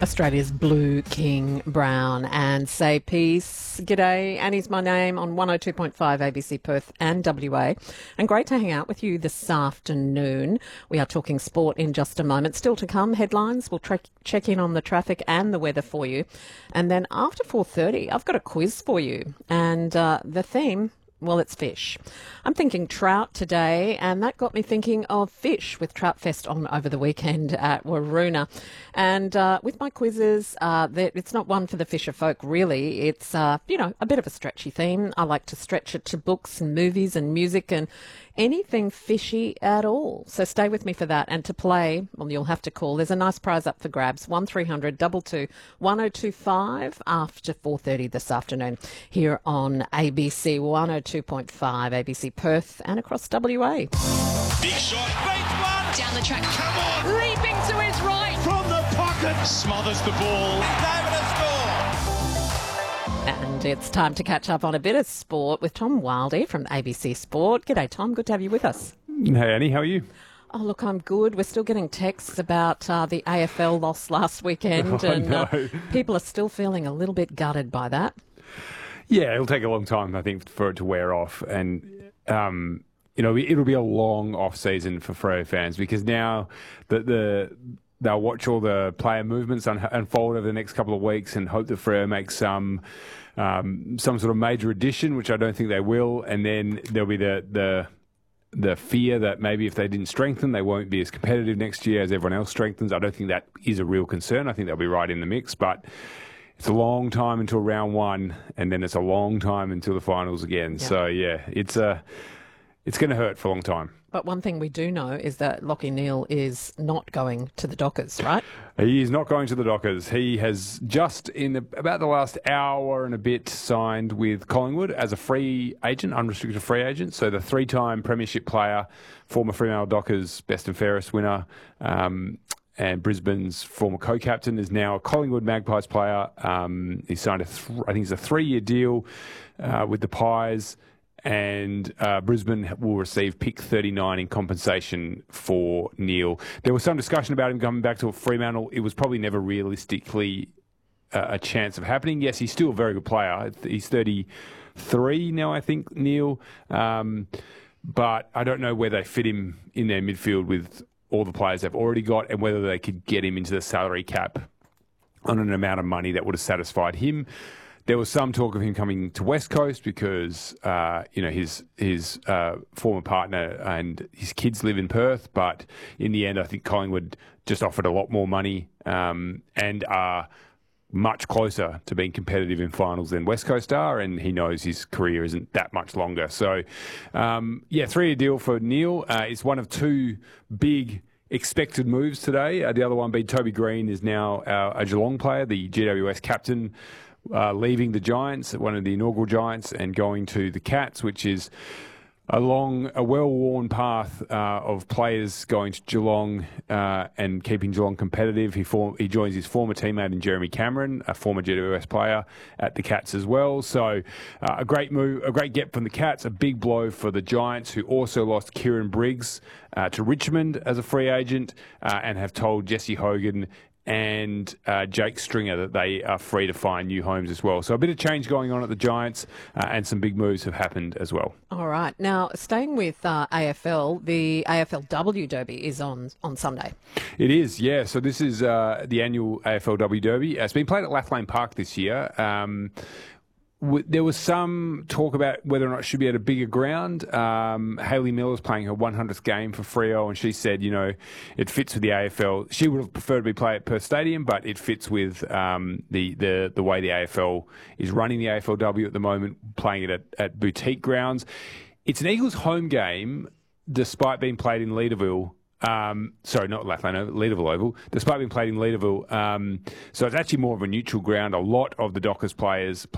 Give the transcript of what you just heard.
Australia's Blue King Brown and Say Peace. G'day, Annie's my name on 102.5 ABC Perth and WA. And great to hang out with you this afternoon. We are talking sport in just a moment. Still to come, headlines. We'll check in on the traffic and the weather for you. And then after 4:30, I've got a quiz for you. And the theme... well, it's fish. I'm thinking trout today, and that got me thinking of fish with Trout Fest on over the weekend at Waroona. And with my quizzes, it's not one for the fisher folk, really. It's, a bit of a stretchy theme. I like to stretch it to books and movies and music and anything fishy at all. So stay with me for that. And to play, well, you'll have to call. There's a nice prize up for grabs, 1300 22 1025 after 4:30 this afternoon here on ABC 102.5, ABC Perth and across WA. Big shot, beats one! Down the track. Come on! Leaping to his right. From the pocket! Smothers the ball. He's able to score! And it's time to catch up on a bit of sport with Tom Wildey from ABC Sport. G'day, Tom. Good to have you with us. Hey, Annie. How are you? Oh, look, I'm good. We're still getting texts about the AFL loss last weekend, and people are still feeling a little bit gutted by that. Yeah, it'll take a long time, I think, for it to wear off. And, it'll be a long off-season for Freo fans because now they'll watch all the player movements unfold over the next couple of weeks and hope that Freo makes some sort of major addition, which I don't think they will. And then there'll be the fear that maybe if they didn't strengthen, they won't be as competitive next year as everyone else strengthens. I don't think that is a real concern. I think they'll be right in the mix, but it's a long time until round one, and then it's a long time until the finals again. Yeah. So, yeah, it's going to hurt for a long time. But one thing we do know is that Lachie Neale is not going to the Dockers, right? He is not going to the Dockers. He has just, about the last hour and a bit, signed with Collingwood as a free agent, unrestricted free agent. So the three-time premiership player, former Fremantle Dockers best and fairest winner, and Brisbane's former co-captain, is now a Collingwood Magpies player. He signed I think it's a 3-year deal with the Pies. And Brisbane will receive pick 39 in compensation for Neale. There was some discussion about him coming back to Fremantle. It was probably never realistically a chance of happening. Yes, he's still a very good player. He's 33 now, I think, Neale. But I don't know where they fit him in their midfield with all the players they've already got and whether they could get him into the salary cap on an amount of money that would have satisfied him. There was some talk of him coming to West Coast because, his former partner and his kids live in Perth. But in the end, I think Collingwood just offered a lot more money and are much closer to being competitive in finals than West Coast are. And he knows his career isn't that much longer. So, 3-year deal for Neale. It's one of two big expected moves today. The other one being Toby Green is now a Geelong player, the GWS captain, leaving the Giants, one of the inaugural Giants, and going to the Cats, which is a well-worn path of players going to Geelong and keeping Geelong competitive. He joins his former teammate in Jeremy Cameron, a former GWS player, at the Cats as well. So a great move, a great get from the Cats, a big blow for the Giants, who also lost Kieran Briggs to Richmond as a free agent and have told Jesse Hogan and Jake Stringer that they are free to find new homes as well. So a bit of change going on at the Giants and some big moves have happened as well. All right. Now, staying with AFL, the AFLW Derby is on Sunday. It is, yeah. So this is the annual AFLW Derby. It's been played at Lathlane Park this year. There was some talk about whether or not it should be at a bigger ground. Hayley Miller's playing her 100th game for Freo, and she said, it fits with the AFL. She would have preferred to be played at Perth Stadium, but it fits with the way the AFL is running the AFLW at the moment, playing it at boutique grounds. It's an Eagles home game, despite being played in Leederville. Sorry, not Lathlane, Leederville Oval, despite being played in Leederville. So it's actually more of a neutral ground. A lot of the Dockers players